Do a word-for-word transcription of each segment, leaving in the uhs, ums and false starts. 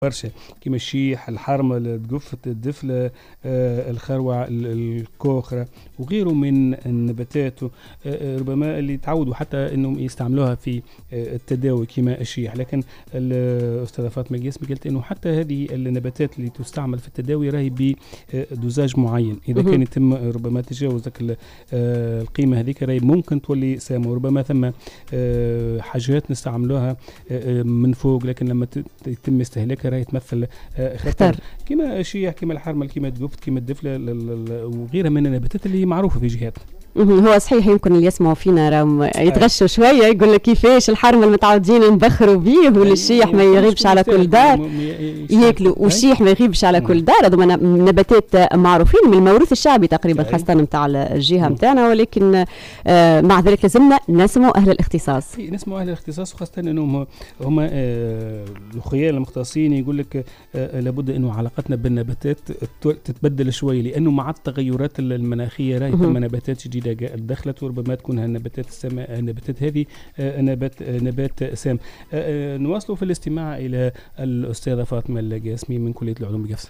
برشا كيما الشيح، الحرمل، التقفة، الدفلة، آه، الخروع، ال- الكوخرة وغيره من النباتات، آه، ربما اللي تعودوا حتى انهم يستعملوها في آه، التداوي كيما الشيح. لكن الأستاذة فاطمة القاسمي قالت انه حتى هذه النباتات اللي تستعمل في التداوي راهي بدوزاج معين، اذا كان يتم ربما تجاوز ذاك آه، القيمة هذيك راهي ممكن تولي سامة. وربما ثم آه، حاجات نستعملوها آه، من فوق، لكن لما يتم استهلاكها راهي تمثل خطر كما الشيح، كما الحرمل، كما التقفت، كما الدفله وغيرها من النباتات اللي معروفه في جهات. هو صحيح يمكن اللي يسمعوا فينا راهم يتغشوا شويه، يقول لك كيفاش الحرمل متعودين نبخروا بيه والشيح ما يغيبش على كل دار ياكلوا، والشيح ما يغيبش على كل دار. هذوما نباتات معروفين من الموروث الشعبي تقريبا، خاصه نتاع الجهه نتاعنا، ولكن آه مع ذلك لازمنا نسمعوا اهل الاختصاص. نسمعوا اهل الاختصاص، وخاصه انهم هما آه الاخويا المختصين يقول لك آه لابد انه علاقتنا بالنباتات تتبدل شوي، لانه مع التغيرات المناخيه راهي ثم نباتات جديده دخلت، وربما تكون النباتات السامة النباتات هذه آه نبات آه نبات سام. آه نواصلوا في الاستماع الى الاستاذه فاطمه القاسمي من كليه العلوم بقفص.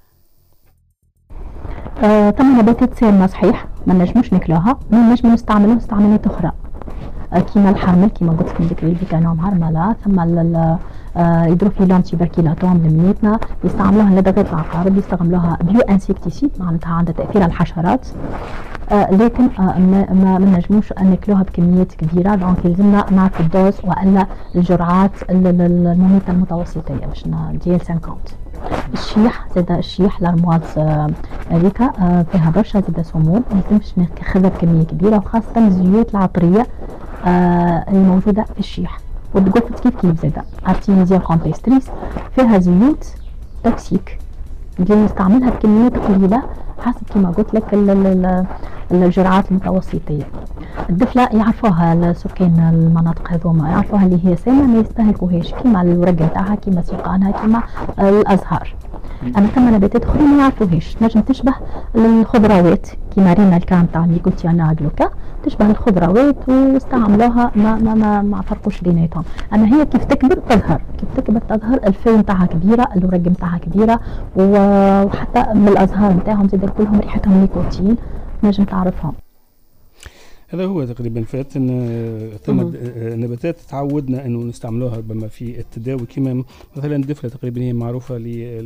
آه، ثم نباتات سامة صحيح ما نجموش ناكلوها، ما نجمو نستعملوها استعمالات اخرى آه كيما الحرمل كيما قلت لكم بكري بيكانوم هرمله، ثم هيدروفيلون تيبركيلاتوم لمنيتنا يستعملوها لدغات العقارب، يستعملوها بيو انسيكتيسيد معناتها عندها تاثير على الحشرات. آه لكن آه ما, ما نجموش ناكلوها بكميات كبيره، دونك يلزمنا نعرفوا الدوز والا الجرعات المميته المتوسطيه باش ديال خمسين. الشيح زاد الشيح الارمواز هذيك آه آه فيها برشا زاد سموم، ما يلزمش ناخذها بكميه كبيره، وخاصه الزيوت العطريه آه الموجوده في الشيح. والتقفت كيف كيف زاد ارتيميزيا كونتيستريس فيها زيوت توكسيك، اللي نستعملها بكميات قليله حسب كما قلت لك الجرعات المتوسطيه. الدفله يعرفوها السكان المناطق هذوما، يعرفوها اللي هي سامه ما يستهلكوهاش، كيما الورق نتاعها، كيما سيقانها، كيما الازهار. انا ثم نباتات اخرى ما يعرفوهاش، نجم تشبه الخضروات كيما رينا الكام تاع نيكوتيانا جلوكا، تشبه الخضروات واستعملوها ما ما ما, ما فرقوش بيناتهم. اما هي كيف تكبر تظهر، كيف تكبر تظهر الفي نتاعها كبيره، الورق نتاعها كبيره، وحتى من الازهار نتاعهم زاد كلهم ريحتهم نيكوتين نجم تعرفهم. هذا هو تقريبا فات ان ثم نباتات تعودنا انه نستعملوها ربما في التداوي، كما مثلا الدفله تقريبا هي معروفه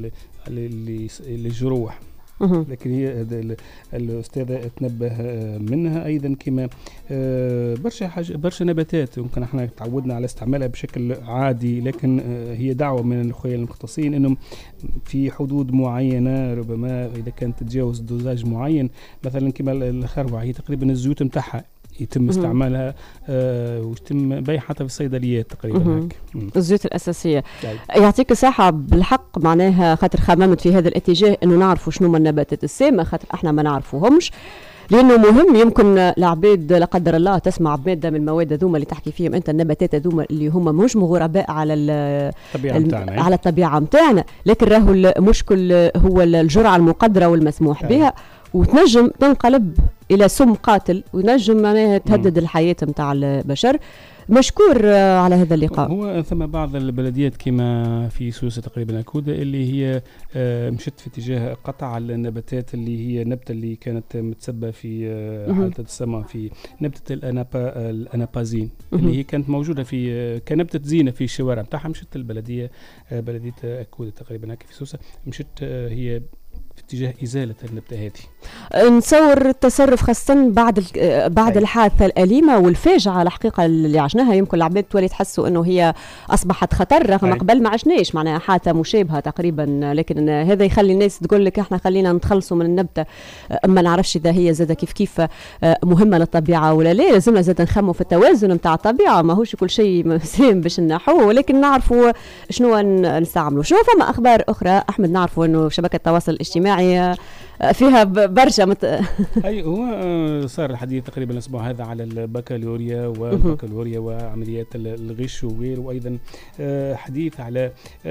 للجروح، لكن هي الأستاذة تنبه منها أيضا كما برشا حاجة برشا نباتات يمكن احنا تعودنا على استعمالها بشكل عادي، لكن هي دعوة من الأخوة المختصين إنهم في حدود معينة، ربما إذا كانت تتجاوز دوزاج معين، مثلا كما الخروع هي تقريبا الزيوت متاعها يتم استعمالها آه ويتم بيعها حتى في الصيدليات تقريبا هيك. الزيوت الاساسيه. يعطيك الصحه بالحق، معناها خاطر خممت في هذا الاتجاه انه نعرفوا شنو من النباتات السامه، خاطر احنا ما نعرفوهمش، لانه مهم. يمكن العباد لا قدر الله تسمع بماده من المواد هذوما اللي تحكي فيهم انت، النباتات هذوما اللي هما مش غرباء على الطبيعه نتاعنا، على الطبيعه نتاعنا، لكن راهو المشكل هو الجرعه المقدره والمسموح بها، وتنجم تنقلب الى سم قاتل، ونجم معناها تهدد مم. الحياه نتاع البشر. مشكور على هذا اللقاء. هو ثم بعض البلديات كما في سوسة تقريبا أكودا اللي هي مشت في اتجاه قطع النباتات اللي هي نبتة اللي كانت متسبة في حالة تسمى في نبتة الأنابا الأنابازين اللي هي كانت موجودة في كنبتة زينة في الشوارع بتاعها. مشت البلدية بلدية أكودا تقريبا في سوسة، مشت هي في اتجاه إزالة النبتة هذه. نتصور التصرف خاصة بعد بعد الحادثة الأليمة والفاجعة الحقيقة اللي عشناها، يمكن العباد تولي تحسوا إنه هي أصبحت خطر، رغم قبل ما عشناش معناها حادثة مشابهة تقريبا، لكن هذا يخلي الناس تقول لك إحنا خلينا نتخلصوا من النبتة. ما نعرفش إذا هي زادة كيف كيف مهمة للطبيعة ولا لا، لازمنا زاد نخموا في التوازن نتاع الطبيعة، ما هوش كل شيء سام باش نحوه، ولكن نعرفوا شنو نستعملوا. شنو فما أخبار أخرى أحمد؟ نعرفوا إنه شبكة التواصل الاجتماعي فيها برشا مت... اي هو صار الحديث تقريبا الاسبوع هذا على البكالوريا والبكالوريا وعمليات الغش وغيره، وايضا حديث على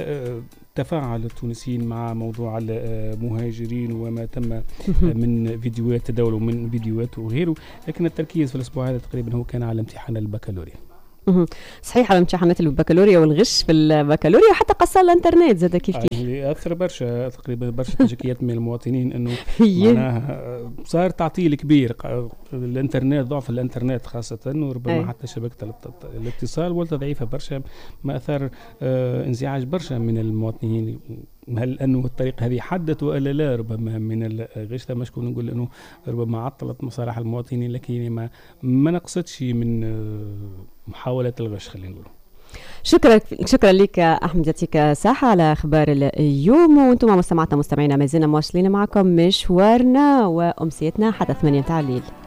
تفاعل التونسيين مع موضوع المهاجرين وما تم من فيديوهات تداولوا من فيديوهات وغيره، لكن التركيز في الاسبوع هذا تقريبا هو كان على امتحان البكالوريا. صحيح على امتحانات البكالوريا والغش في البكالوريا وحتى قصة الانترنت زاد كيف كيف اللي اثر برشا تقريبا برشا تشكيات من المواطنين انه معناها صار تعطيل كبير الانترنت ضعف الانترنت خاصة وربما حتى شبكة الاتصال ولت ضعيفة برشا ما اثار آه انزعاج برشا من المواطنين. هل انه الطريقه هذه حدت والا لا؟ ربما من الغش ثم شكون نقول انه ربما عطلت مصالح المواطنين لكن ما ما نقصدش من محاوله الغش خلينا نقول. شكرا شكرا لك احمد، يعطيك صحه على اخبار اليوم. وانتم مستمعاتنا مستمعينا ما زلنا مواصلين معكم مشوارنا وامسيتنا حتى ثمانية تاع الليل.